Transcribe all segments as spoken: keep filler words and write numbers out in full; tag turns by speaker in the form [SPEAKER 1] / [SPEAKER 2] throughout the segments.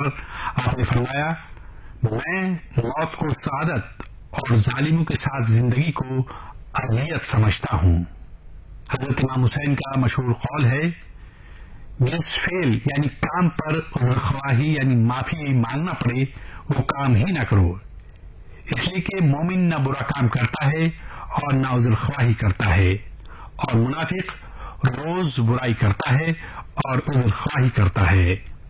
[SPEAKER 1] پر آپ نے فرمایا میں موت کو سعادت اور ظالموں کے ساتھ زندگی کو اذیت سمجھتا ہوں۔ حضرت امام حسین کا مشہور قول ہے جس فعل یعنی کام پر عذر خواہی یعنی معافی مانگنا پڑے وہ کام ہی نہ کرو، اس لیے کہ مومن نہ برا کام کرتا ہے اور نہ عذر خواہی کرتا ہے، اور منافق روز برائی کرتا ہے اور عذر خواہی کرتا ہے۔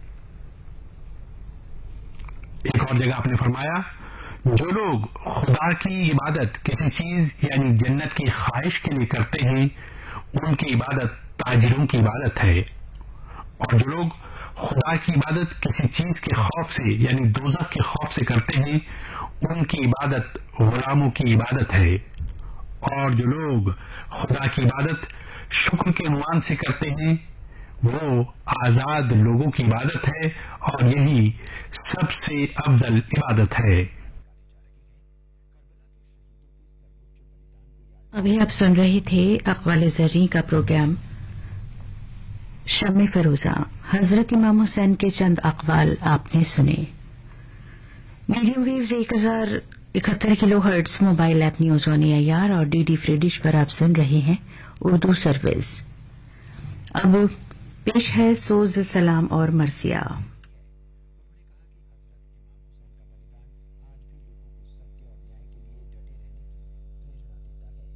[SPEAKER 1] ایک اور جگہ آپ نے فرمایا جو لوگ خدا کی عبادت کسی چیز یعنی جنت کی خواہش کے لیے کرتے ہیں ان کی عبادت تاجروں کی عبادت ہے، اور جو لوگ خدا کی عبادت کسی چیز کے خوف سے یعنی دوزخ کے خوف سے کرتے ہیں ان کی عبادت غلاموں کی عبادت ہے، اور جو لوگ خدا کی عبادت شکر کے عنوان سے کرتے ہیں وہ آزاد لوگوں کی عبادت ہے، اور یہی سب سے افضل عبادت ہے۔
[SPEAKER 2] ابھی آپ سن رہے تھے اقوال زرعی کا پروگرام شمع فروزہ۔ حضرت امام حسین کے چند اقوال آپ نے سنے۔ میڈیم ویوز ایک ہزار اکہتر کلو hertz mobile app news on year اور ڈی ڈی فری ڈش پر آپ سن رہے ہیں اردو سروس۔ اب پیش ہے سوز سلام اور مرثیہ۔